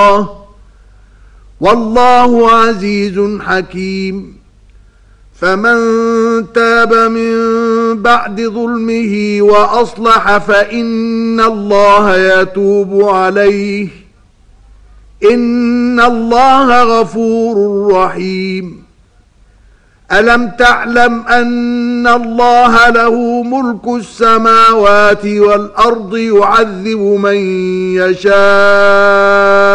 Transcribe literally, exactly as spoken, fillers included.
والله عزيز حكيم. فمن تاب من بعد ظلمه وأصلح فإن الله يتوب عليه إن الله غفور رحيم. ألم تعلم أن الله له ملك السماوات والأرض يعذب من يشاء